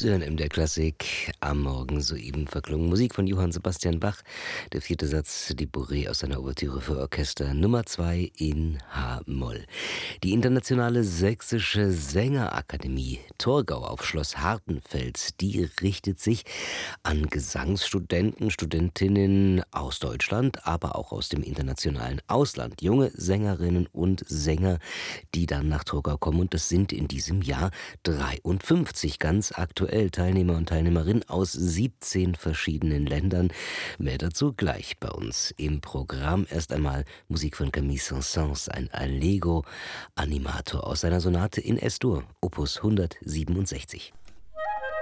Sie hören in der Klassik am Morgen soeben verklungen Musik von Johann Sebastian Bach. Der vierte Satz, die Bourrée aus seiner Ouvertüre für Orchester Nummer 2 in H-Moll. Die Internationale Sächsische Sängerakademie Torgau auf Schloss Hartenfels, die richtet sich an Gesangsstudenten, Studentinnen aus Deutschland, aber auch aus dem internationalen Ausland. Junge Sängerinnen und Sänger, die dann nach Torgau kommen. Und das sind in diesem Jahr 53 ganz aktuell Teilnehmer und Teilnehmerinnen aus 17 verschiedenen Ländern. Mehr dazu gleich bei uns im Programm. Erst einmal Musik von Camille Saint-Saëns, ein Allegro Animator aus seiner Sonate in S-Dur, Opus 167.